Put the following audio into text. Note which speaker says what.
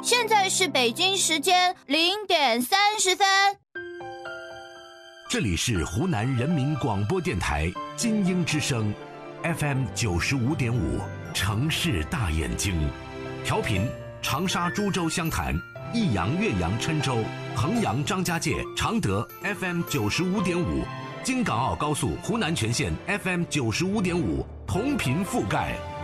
Speaker 1: 现在是北京时间0:30。
Speaker 2: 这里是湖南人民广播电台金鹰之声 FM 95.5，城市大眼睛，调频长沙、株洲、湘潭、益阳、岳阳、郴州、衡阳、张家界、常德 FM 95.5，京港澳高速湖南全线 FM 95.5，同频覆盖。